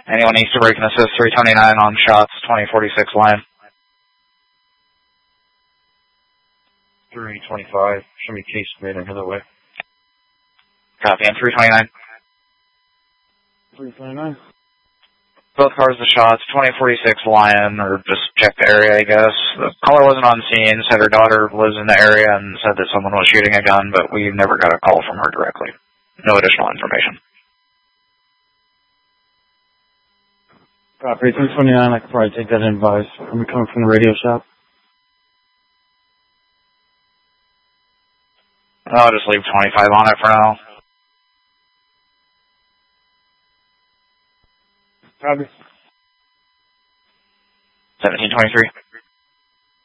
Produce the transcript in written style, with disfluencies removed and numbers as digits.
Anyone needs to break and assist 329 on shots, 2046 line. 325. Show me case made in the way. Copy, and 329. 329. Both cars the shots, 2046 Lion, or just check the area, I guess. The caller wasn't on scene, said her daughter lives in the area and said that someone was shooting a gun, but we never got a call from her directly. No additional information. Copy, 329. I could probably take that advice. I'm coming from the radio shop. I'll just leave 25 on it for now. Copy. 1723.